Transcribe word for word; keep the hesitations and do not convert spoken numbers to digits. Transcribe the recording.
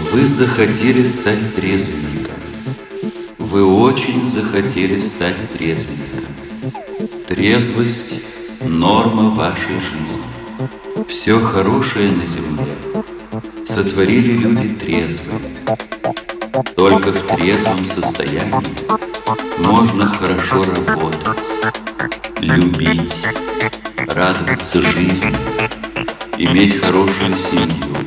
Вы захотели стать трезвенником. Вы очень захотели стать трезвенником. Трезвость – норма вашей жизни. Все хорошее на земле сотворили люди трезвые. Только в трезвом состоянии можно хорошо работать, любить, радоваться жизни, иметь хорошую семью,